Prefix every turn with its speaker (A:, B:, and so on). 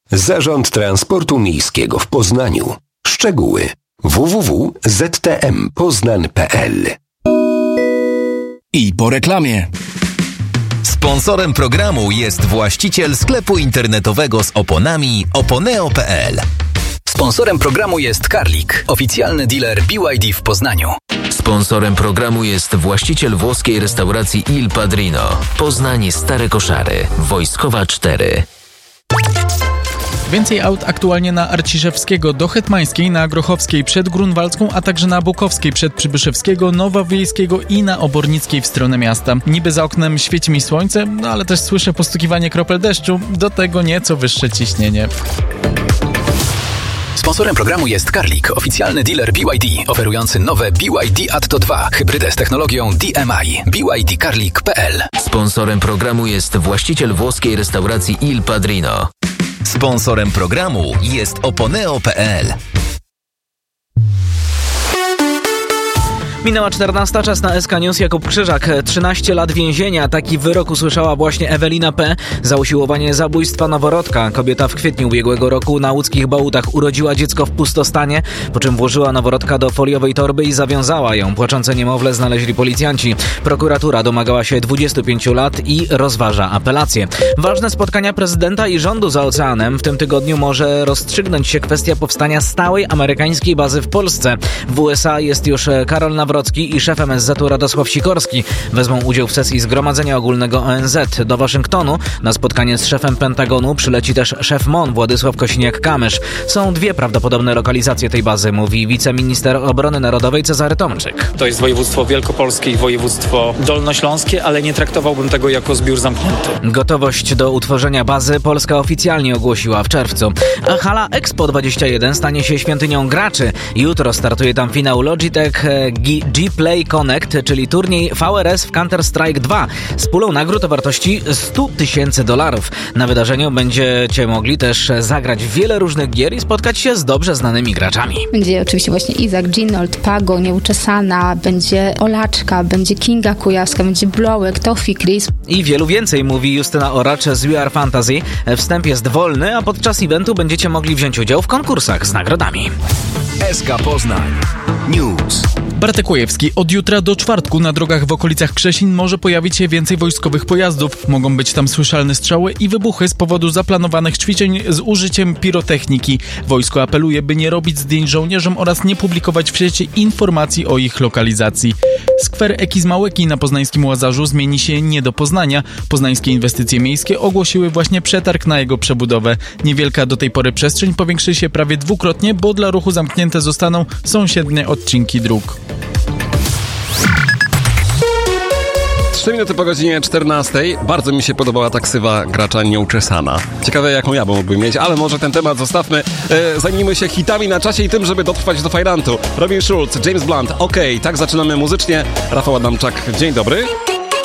A: Zarząd Transportu Miejskiego w Poznaniu. Szczegóły www.ztmpoznan.pl.
B: I po reklamie.
C: Sponsorem programu jest właściciel sklepu internetowego z oponami oponeo.pl.
D: Sponsorem programu jest Karlik, oficjalny dealer BYD w Poznaniu.
C: Sponsorem programu jest właściciel włoskiej restauracji Il Padrino. Poznań Stare Koszary, Wojskowa 4.
E: Więcej aut aktualnie na Arciszewskiego do Hetmańskiej, na Grochowskiej przed Grunwaldzką, a także na Bukowskiej przed Przybyszewskiego, Nowowiejskiego i na Obornickiej w stronę miasta. Niby za oknem świeci mi słońce, ale też słyszę postukiwanie kropel deszczu, do tego nieco wyższe ciśnienie.
D: Sponsorem programu jest Karlik, oficjalny dealer BYD, oferujący nowe BYD Atto 2, hybrydę z technologią DMI. BYDkarlik.pl.
C: Sponsorem programu jest właściciel włoskiej restauracji Il Padrino. Sponsorem programu jest oponeo.pl.
F: Minęła 14, czas na SK News. Jakub Krzyżak, 13 lat więzienia. Taki wyrok usłyszała właśnie Ewelina P. za usiłowanie zabójstwa noworodka. Kobieta w kwietniu ubiegłego roku na łódzkich Bałutach urodziła dziecko w pustostanie, po czym włożyła noworodka do foliowej torby i zawiązała ją. Płaczące niemowlę znaleźli policjanci. Prokuratura domagała się 25 lat i rozważa apelację. Ważne spotkania prezydenta i rządu za oceanem. W tym tygodniu może rozstrzygnąć się kwestia powstania stałej amerykańskiej bazy w Polsce. W USA jest już Karol Nawrocki i szef MSZ-u Radosław Sikorski wezmą udział w sesji Zgromadzenia Ogólnego ONZ. Do Waszyngtonu na spotkanie z szefem Pentagonu przyleci też szef MON Władysław Kosiniak-Kamysz. Są dwie prawdopodobne lokalizacje tej bazy, mówi wiceminister obrony narodowej Cezary Tomczyk.
G: To jest województwo wielkopolskie i województwo dolnośląskie, ale nie traktowałbym tego jako zbiór zamknięty.
F: Gotowość do utworzenia bazy Polska oficjalnie ogłosiła w czerwcu. A hala Expo 21 stanie się świątynią graczy. Jutro startuje tam finał Logitech G-Play Connect, czyli turniej VRS w Counter-Strike 2 z pulą nagród o wartości $100,000. Na wydarzeniu będziecie mogli też zagrać w wiele różnych gier i spotkać się z dobrze znanymi graczami.
H: Będzie oczywiście właśnie Izak, Ginold, Pago, Nieuczesana, będzie Olaczka, będzie Kinga Kujawska, będzie Blowek, Tofi, Chris.
F: I wielu więcej, mówi Justyna Oracz z We Are Fantasy. Wstęp jest wolny, a podczas eventu będziecie mogli wziąć udział w konkursach z nagrodami.
B: SK Poznań News.
E: Bartek Łajewski. Od jutra do czwartku na drogach w okolicach Krzesin może pojawić się więcej wojskowych pojazdów. Mogą być tam słyszalne strzały i wybuchy z powodu zaplanowanych ćwiczeń z użyciem pirotechniki. Wojsko apeluje, by nie robić zdjęć żołnierzom oraz nie publikować w sieci informacji o ich lokalizacji. Skwer Eki z Małeki na poznańskim Łazarzu zmieni się nie do Poznania. Poznańskie Inwestycje Miejskie ogłosiły właśnie przetarg na jego przebudowę. Niewielka do tej pory przestrzeń powiększy się prawie dwukrotnie, bo dla ruchu zamknięte zostaną sąsiednie odcinki dróg.
I: 3 minuty po godzinie 14. Bardzo mi się podobała ta ksywa gracza Nieuczesana. Ciekawe, jaką ja mógłbym mieć, ale może ten temat zostawmy. Zajmijmy się hitami na czasie i tym, żeby dotrwać do fajrantu. Robin Schulz, James Blunt. Okej, tak zaczynamy muzycznie. Rafał Adamczak, dzień dobry.